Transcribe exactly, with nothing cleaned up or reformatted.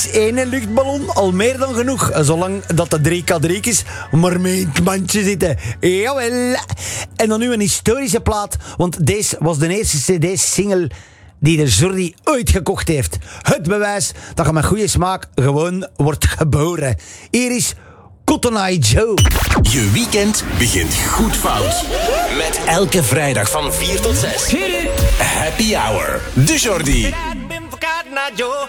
is één luchtballon al meer dan genoeg. Zolang dat de drie K drie is, maar met een mandje zitten. Jawel. En dan nu een historische plaat, want deze was de eerste cd-single die de Jordi ooit gekocht heeft. Het bewijs dat je met goede smaak gewoon wordt geboren. Hier is Cotton Eye Joe. Je weekend begint goed fout. Met elke vrijdag van vier tot zes. Happy Hour. De Jordi.